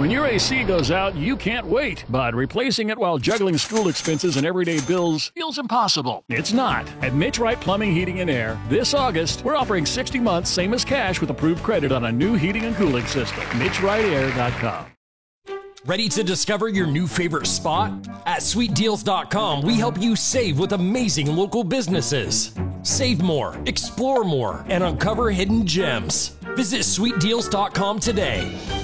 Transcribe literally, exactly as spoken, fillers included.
When your A C goes out, you can't wait, but replacing it while juggling school expenses and everyday bills feels impossible. It's not. At Mitch Wright Plumbing, Heating, and Air, this August, we're offering sixty months, same as cash, with approved credit on a new heating and cooling system. Mitch Wright Air dot com. Ready to discover your new favorite spot? At sweet deals dot com, we help you save with amazing local businesses. Save more, explore more, and uncover hidden gems. Visit sweet deals dot com today.